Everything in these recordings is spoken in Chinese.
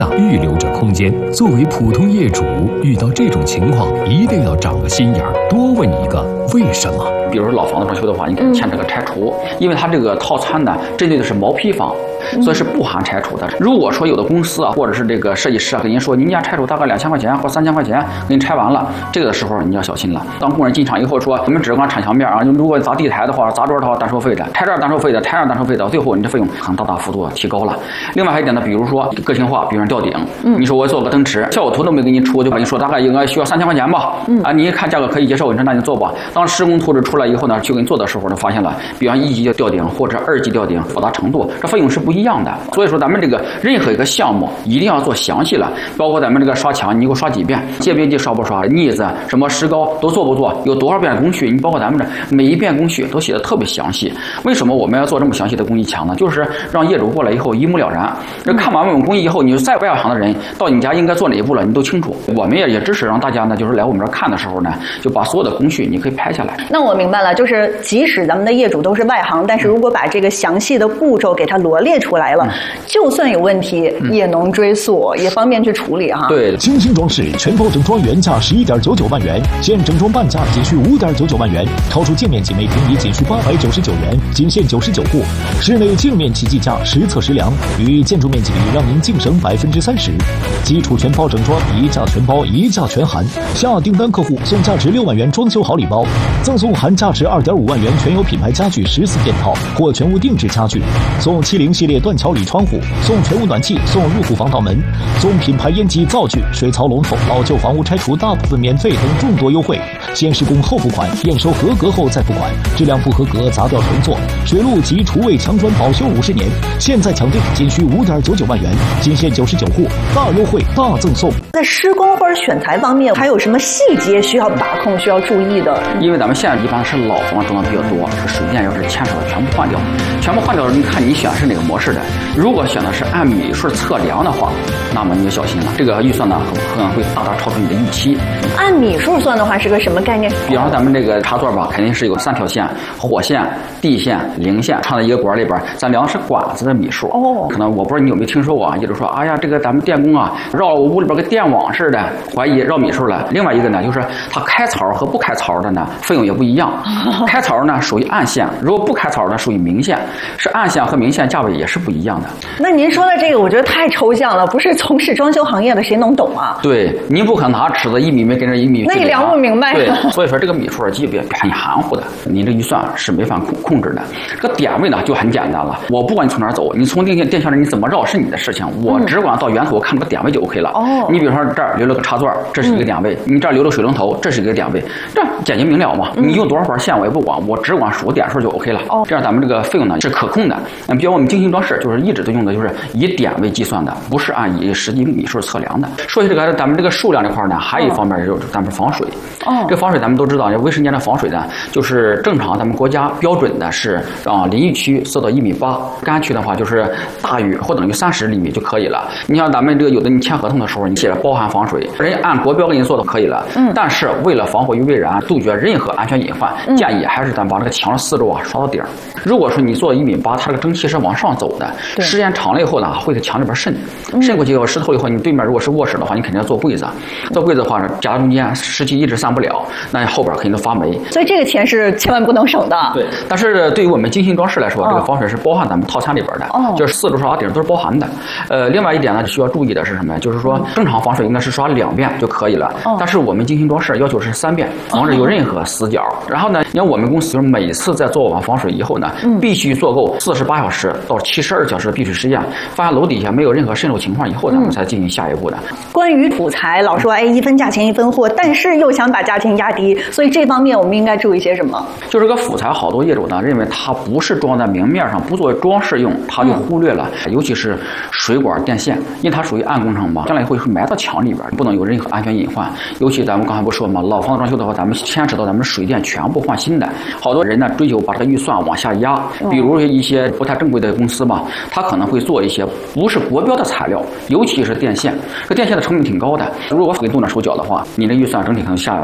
预留着空间。作为普通业主，遇到这种情况，一定要长个心眼儿，多问一个为什么。 比如说老房子装修的话，你可以牵扯个拆除，因为它这个套餐呢，针对的是毛坯房，所以是不含拆除的。如果说有的公司啊，或者是这个设计师啊，跟您说您家拆除大概2000块钱或3000块钱，给你拆完了，这个的时候你要小心了。当工人进场以后说，我们只管铲墙面啊，如果砸地台的话，砸桌的话单收费的，拆这儿单收费的，拆那儿单收费的，最后你的费用可能大幅度提高了。另外还有一点呢，比如说个性化，比如说吊顶，你说我做个灯池，效果图都没给你出，就跟你说大概应该需要3000块钱吧，啊，你一看价格可以接受，你说那就做吧。当施工图纸出来以后呢，去给你做的时候呢，发现了，比方1级吊顶或者2级吊顶复杂程度，这费用是不一样的。所以说咱们这个任何一个项目一定要做详细了，包括咱们这个刷墙，你给我刷几遍，界边机刷不刷，腻子什么石膏都做不做，有多少遍工序，你包括咱们这每一遍工序都写的特别详细。为什么我们要做这么详细的工艺墙呢？就是让业主过来以后一目了然。这看完我们工艺以后，你再外行的人到你家应该做哪一步了，你都清楚。我们也支持让大家呢，就是来我们这儿看的时候呢，就把所有的工序你可以拍下来。 那我明白了，就是即使咱们的业主都是外行，但是如果把这个详细的步骤给它罗列出来了，就算有问题也能追溯，也方便去处理哈。 对， 精心装饰全包整装原价11.99万元，现整装半价仅需5.99万元，超出净面积每平米仅需899元，仅限99户。室内净面积计价实测实量，与建筑面积比让您净省30%。基础全包整装一价全包，一价全含。下订单客户送价值6万元装修好礼包，赠送含价值2.5万元全有品牌家具14件套或全屋定制家具，送70系列断桥铝窗户，送全屋暖气，送入户防盗门，送品牌烟机灶具、水槽龙头，老旧房屋拆除大部分免费等众多优惠。先施工后付款，验收合格后再付款，质量不合格砸掉重做。水路及厨卫墙砖保修50年，现在抢订仅需5.99万元，仅限99户，大优惠大赠送。 在施工或者选材方面，还有什么细节需要把控、需要注意的？ 因为咱们现在一般是老房装的比较多，是水电要是牵扯的全部换掉，你看你选是哪个模式的。如果选的是按米数测量的话，那么你就小心了，这个预算呢可能会大大超出你的预期。 按米数算的话是个什么概念？ 比方说咱们这个插座吧，肯定是有3条线，火线、地线、零线串在一个管里边，咱量的是管子的米数。可能我不知道你有没有听说过啊，也就是说，哎呀，这个咱们电工啊，绕我屋里边跟电网似的，怀疑绕米数了。另外一个呢，就是它开槽和不开槽的呢，费用也不一样。开槽呢属于暗线，如果不开槽呢属于明线，是暗线和明线价位也是不一样的。 那您说的这个，我觉得太抽象了，不是从事装修行业的谁能懂啊？ 对，您不可能拿尺子1米没跟着1米， 那你量不明白。 对，所以说这个米数基本很含糊的，你这预算是没法控制的。这个点位呢就很简单了，我不管你从哪儿走，你从电线上你怎么绕是你的事情，我只管到源头看这个点位就 OK 了。你比如说这儿留了个插座，这是一个点位，你这儿留了水龙头，这是一个点位，这简洁明了嘛。你用多少根线我也不管，我只管数点数就 OK 了。这样咱们这个费用呢是可控的。比如我们精心装饰就是一直都用的就是以点位计算的，不是按以实际米数测量的。说起这个咱们这个数量这块呢，还有一方面就是咱们防水。这防水咱们都知道，卫生间的防水呢，就是正常咱们国家标准的是让淋浴区做到1.8米，干区的话就是大于或等于30厘米就可以了。你像咱们这个有的你签合同的时候，你写了包含防水，人家按国标给你做的可以了。但是为了防火于未然，杜绝任何安全隐患，建议还是咱把这个墙的四周啊刷到底儿。如果说你做1.8米，它这个蒸汽是往上走的，时间长了以后呢，会在墙里边渗过去以后，湿透以后，你对面如果是卧室的话，你肯定要做柜子，做柜子的话夹中间湿气一直散不了，那后边肯定都发霉。 所以这个钱是千万不能省的。 对，但是对于我们精心装饰来说，这个防水是包含咱们套餐里边的，就是四周刷顶都是包含的。另外一点呢，需要注意的是什么？就是说正常防水应该是刷2遍就可以了，但是我们精心装饰要求是3遍，防止有任何死角。然后呢，你看我们公司就是每次在做完防水以后呢，必须做够48小时到72小时的闭水实验，发现楼底下没有任何渗漏情况以后，咱们才进行下一步的。 关于土材，老说一分价钱一分货，但是又想把价钱压低，所以这方面我们应该注意些什么？ 就是个辅材，好多业主呢认为它不是装在明面上，不作为装饰用，他就忽略了，尤其是水管电线，因为它属于暗工程嘛，将来以后会埋到墙里边，不能有任何安全隐患。尤其咱们刚才不说嘛，老房子装修的话，咱们牵扯到咱们水电全部换新的，好多人呢追求把这个预算往下压，比如一些不太正规的公司嘛，他可能会做一些不是国标的材料，尤其是电线，这电线的成本挺高的，如果给动点手脚的话，你的预算整体可能下来了就，那你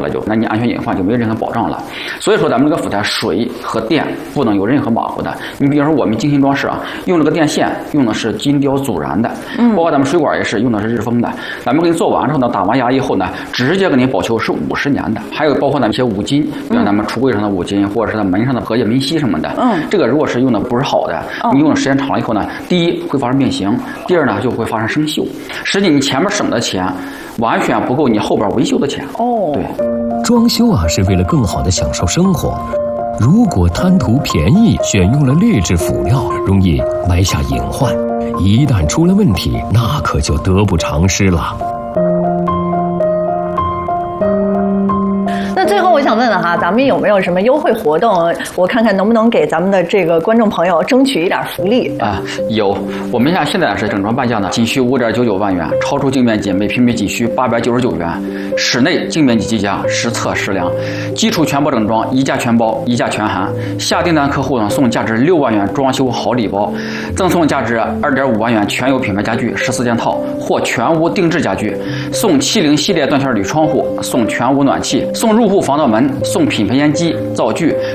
安全隐患就没有任何保障了。所以说咱们这个府台水和电不能有任何马虎的。你比如说我们精心装饰啊，用这个电线用的是金雕阻燃的，包括咱们水管也是用的是日封的。咱们给你做完之后呢，打完牙以后呢，直接给你保修是50年的。还有包括咱们一些五金，比如咱们橱柜上的五金，或者是咱门上的荷叶门锡什么的，这个如果是用的不是好的，你用的时间长了以后呢，第一会发生变形，第二呢就会发生生锈。实际你前面省的钱完全不够你后边维修的钱。对， 装修啊是为了更好的享受生活。如果贪图便宜，选用了劣质辅料，容易埋下隐患。一旦出了问题，那可就得不偿失了。 那最后我想问问哈，咱们有没有什么优惠活动？我看看能不能给咱们的这个观众朋友争取一点福利啊？有，我们现在是整装半价呢，仅需5.99万元，超出净面积每平米仅需899元，室内净面积计价实测实量，基础全包整装，一价全包，一价全含。下订单客户呢送价值6万元装修好礼包，赠送价值2.5万元全有品牌家具14件套或全屋定制家具，送70系列断线铝窗户，送全屋暖气，送入户防盗门，送品牌烟机、灶具，